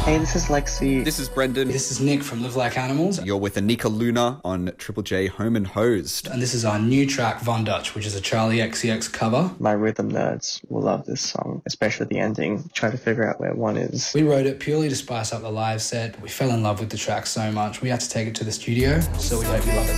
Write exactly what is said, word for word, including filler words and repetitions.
Hey, this is Lexi. This is Brendan. This is Nick from Live Like Animals. You're with Anika Luna on Triple J Home and Hosed. And this is our new track, Von Dutch, which is a Charlie X C X cover. My rhythm nerds will love this song, especially the ending. Try to figure out where one is. We wrote it purely to spice up the live set. We fell in love with the track so much, we had to take it to the studio, so we hope you love it.